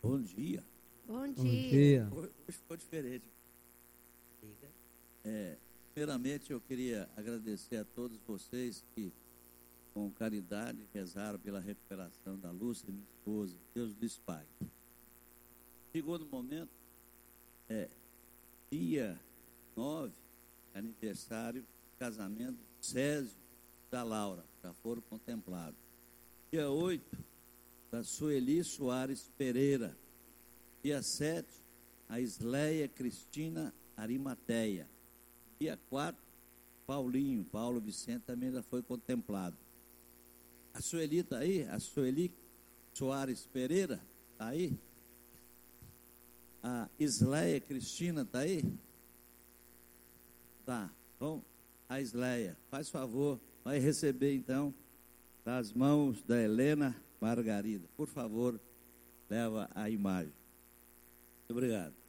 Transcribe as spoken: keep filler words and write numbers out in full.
Bom dia. Bom dia. Bom dia. Hoje ficou diferente. É, primeiramente, eu queria agradecer a todos vocês que, com caridade, rezaram pela recuperação da Lúcia, minha esposa. Deus lhes pague. Segundo momento, é dia nove, aniversário, casamento do Césio e da Laura, já foram contemplados. Dia oito, da Sueli Soares Pereira. Dia sete, a Isleia Cristina Arimateia. Dia quatro, Paulinho, Paulo Vicente também já foi contemplado. A Sueli está aí? A Sueli Soares Pereira está aí? A Isleia Cristina está aí? Tá. Então, a Isleia, faz favor, vai receber então das mãos da Helena Margarida. Por favor, leva a imagem. Muito obrigado.